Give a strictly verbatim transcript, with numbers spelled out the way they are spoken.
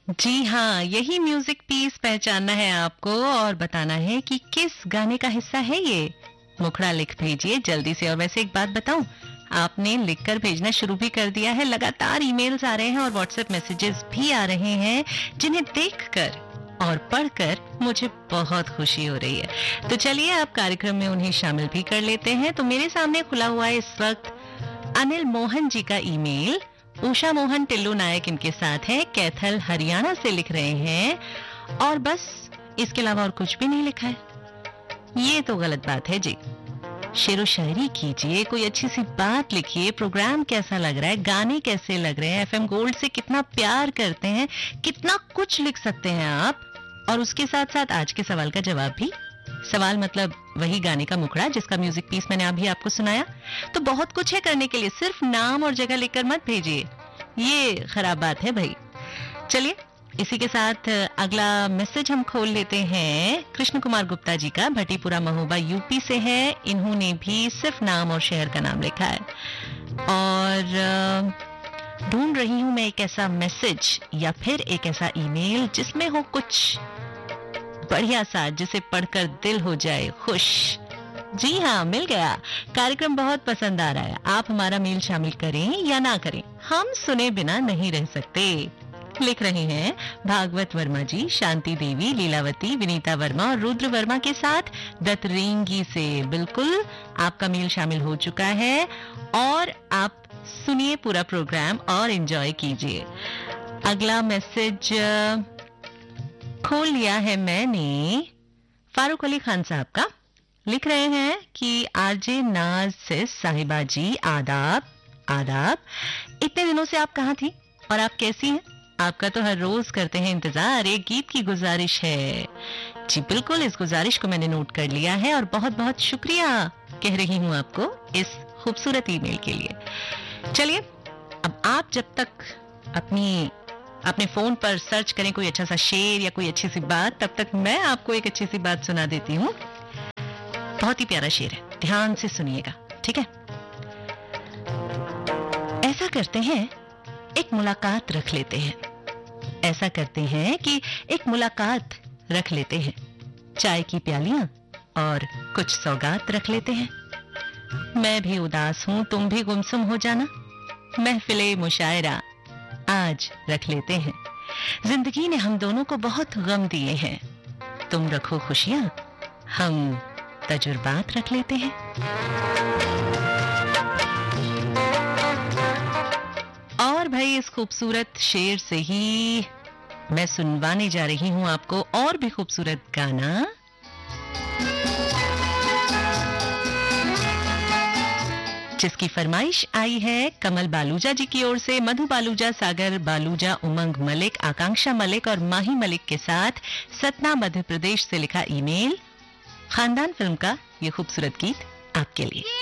जी हाँ, यही music piece पहचानना है आपको और बताना है कि किस गाने का हिस्सा है ये। मुखड़ा लिख भेजिए जल्दी से। और वैसे एक बात बताऊं, आपने लिखकर भेजना शुरू भी कर दिया है। लगातार ईमेल्स आ रहे हैं और व्हाट्सएप मैसेजेस भी आ रहे हैं, जिन्हें देखकर और पढ़कर मुझे बहुत खुशी हो रही है। तो चलिए आप कार्यक्रम में उन्हें शामिल भी कर लेते हैं। तो मेरे सामने खुला हुआ है इस वक्त अनिल मोहन जी का ईमेल। उषा मोहन टिल्लू नायक इनके साथ है, कैथल हरियाणा से लिख रहे हैं और बस इसके अलावा और कुछ भी नहीं लिखा है। ये तो गलत बात है जी। शेरो शायरी कीजिए, कोई अच्छी सी बात लिखिए। प्रोग्राम कैसा लग रहा है, गाने कैसे लग रहे हैं, एफएम गोल्ड से कितना प्यार करते हैं, कितना कुछ लिख सकते हैं आप। और उसके साथ साथ आज के सवाल का जवाब भी। सवाल मतलब वही गाने का मुखड़ा जिसका म्यूजिक पीस मैंने अभी आपको सुनाया। तो बहुत कुछ है करने के लिए, सिर्फ नाम और जगह लिखकर मत भेजिए, ये खराब बात है भाई। चलिए इसी के साथ अगला मैसेज हम खोल लेते हैं कृष्ण कुमार गुप्ता जी का। भटीपुरा महोबा यूपी से है। इन्होंने भी सिर्फ नाम और शहर का नाम लिखा है। और ढूंढ रही हूं मैं एक ऐसा मैसेज या फिर एक ऐसा ईमेल जिसमें हो कुछ बढ़िया सा, जिसे पढ़कर दिल हो जाए खुश। जी हाँ, मिल गया। कार्यक्रम बहुत पसंद आ रहा है। आप हमारा मेल शामिल करें या ना करें, हम सुने बिना नहीं रह सकते। लिख रहे हैं भागवत वर्मा जी, शांति देवी, लीलावती, विनीता वर्मा और रुद्र वर्मा के साथ दतरेंगी से। बिल्कुल आपका मेल शामिल हो चुका है और आप सुनिए पूरा प्रोग्राम और एंजॉय कीजिए। अगला मैसेज खोल लिया है मैंने फारूक अली खान साहब का। लिख रहे हैं कि आरजे नाज से साहिबा जी, आदाब आदाब। इतने दिनों से आप कहाँ थी और आप कैसी हैं? आपका तो हर रोज करते हैं इंतजार। एक गीत की गुजारिश है। जी बिल्कुल, इस गुजारिश को मैंने नोट कर लिया है और बहुत बहुत शुक्रिया कह रही हूँ आपको इस खूबसूरत ईमेल के लिए। चलिए अब आप जब तक अपनी अपने फोन पर सर्च करें कोई अच्छा सा शेर या कोई अच्छी सी बात, तब तक मैं आपको एक अच्छी सी बात सुना देती हूँ। बहुत ही प्यारा शेर है, ध्यान से सुनिएगा, ठीक है? ऐसा करते हैं एक मुलाकात रख लेते हैं। ऐसा करते हैं कि एक मुलाकात रख लेते हैं। चाय की प्यालियां और कुछ सौगात रख लेते हैं। मैं भी उदास हूं, तुम भी गुमसुम हो जाना। महफिले मुशायरा आज रख लेते हैं। जिंदगी ने हम दोनों को बहुत गम दिए हैं। तुम रखो खुशियां, हम तजुर्बात रख लेते हैं। और भाई इस खूबसूरत शेर से ही मैं सुनवाने जा रही हूं आपको और भी खूबसूरत गाना। जिसकी फरमाइश आई है कमल बालूजा जी की ओर से। मधु बालूजा, सागर बालूजा, उमंग मलिक, आकांक्षा मलिक और माही मलिक के साथ सतना मध्य प्रदेश से लिखा ईमेल। खानदान फिल्म का ये खूबसूरत गीत आपके लिए।